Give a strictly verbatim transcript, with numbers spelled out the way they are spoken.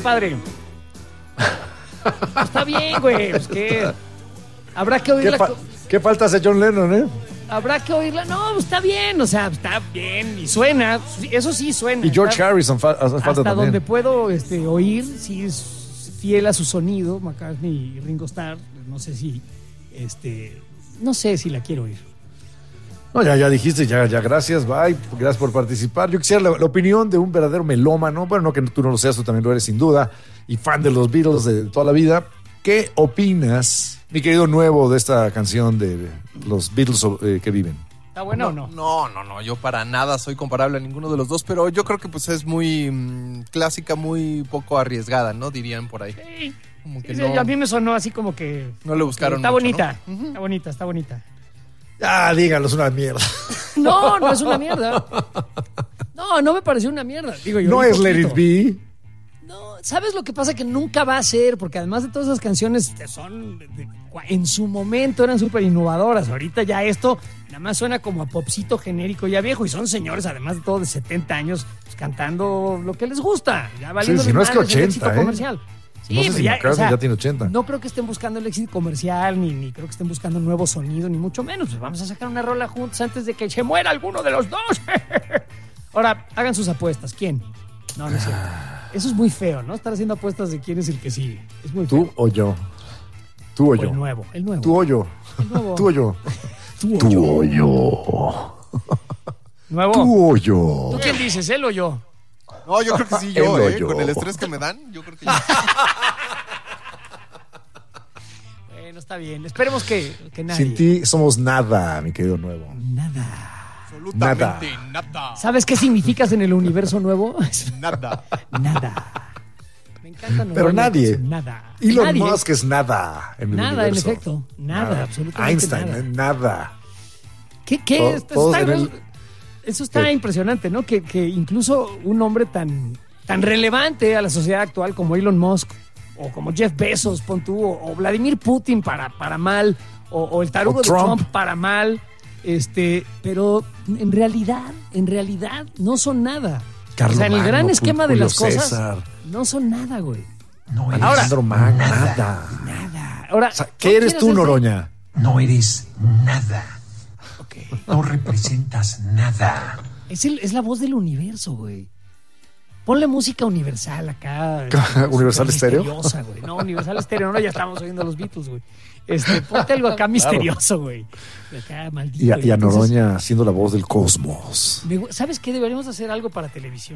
padre. Está bien, güey. Pues que habrá que oírla. ¿Qué, fa- ¿Qué falta hace John Lennon, eh? Habrá que oírla. No, está bien. O sea, está bien. Y suena. Eso sí suena. Y George está, Harrison fa- hace falta hasta también. donde puedo este, oír, sí es fiel a su sonido. McCartney y Ringo Starr. No sé si. Este. No sé si la quiero oír. No, ya, ya dijiste, ya, ya, gracias, bye, gracias por participar. Yo quisiera la, la opinión de un verdadero melómano, bueno, no que tú no lo seas, tú también lo eres sin duda, y fan de los Beatles de toda la vida. ¿Qué opinas, mi querido nuevo, de esta canción de los Beatles eh, que viven? ¿Está bueno no, o no? No, no, no, yo para nada soy comparable a ninguno de los dos, pero yo creo que pues es muy mmm, clásica, muy poco arriesgada, ¿no? Dirían por ahí. Sí. Como que Sí, no, a mí me sonó así como que... no le buscaron Está mucho, bonita, ¿no? Uh-huh. está bonita, está bonita. Ah, díganlo, es una mierda. No, no es una mierda. No, no me pareció una mierda. Digo, yo No un es Let It poquito. Be. No, ¿sabes lo que pasa? Que nunca va a ser, porque además de todas esas canciones son, de- de- en su momento eran súper innovadoras. Ahorita ya esto nada más suena como a popcito genérico ya viejo, y son señores, además de todo, de setenta años, pues, cantando lo que les gusta. Ya valiendo Sí, si no es que el ochenta, éxito ¿eh? comercial. Sí, No sé pues si ya, McCartney o sea, ya tiene ochenta. No creo que estén buscando el éxito comercial, ni, ni creo que estén buscando un nuevo sonido, ni mucho menos. Pues vamos a sacar una rola juntos antes de que se muera alguno de los dos. Ahora, hagan sus apuestas. ¿Quién? No, no es cierto. Eso es muy feo, ¿no? Estar haciendo apuestas de quién es el que sigue. Es muy feo. ¿Tú o yo? ¿Tú o O yo? el nuevo, el nuevo. ¿Tú o yo? El nuevo. ¿Tú o yo? Tú o ¿Tú yo. o yo? Nuevo. ¿Tú o yo? ¿Tú quién dices, él o yo? No, yo creo que sí, yo, Él o ¿eh? yo. Con el estrés que me dan, yo creo que yo. Bueno, está bien. Esperemos que, que nadie. Sin ti somos nada, mi querido nuevo. Nada. Absolutamente nada. ¿Sabes qué significas en el universo nuevo? Nada. Nada. Me encanta. Nueva Pero York, nadie. Nada. Elon Nadie. Musk es nada en el Nada, en universo. efecto. Nada, absolutamente Einstein, nada. eh, nada. ¿Qué? qué? To- Esto todos está- en el- Eso está ¿Qué? impresionante, ¿no? Que, que incluso un hombre tan, tan relevante a la sociedad actual como Elon Musk, o como Jeff Bezos, pon tú, o, o Vladimir Putin para, para mal, o, o el tarugo O de Trump. Trump para mal, este, pero en realidad, en realidad no son nada. o sea, en el gran Carlomagno, esquema de Julio las cosas, César. no son nada, güey. No eres Alejandro Magno, nada. Nada. Ahora, O sea, ¿no ¿qué eres quieres tú, hacer- Noroña? No eres nada. Ok. No representas nada. Es, el- es la voz del universo, güey. Ponle música universal acá. ¿Universal súper Estéreo? misteriosa, güey. No, Universal Estéreo, no, ya estamos oyendo los Beatles, güey. Este, ponte algo acá misterioso, güey. Acá, maldito. Y a, y a Entonces, Noroña siendo la voz del cosmos. me gu- ¿Sabes qué? Deberíamos hacer algo para televisión.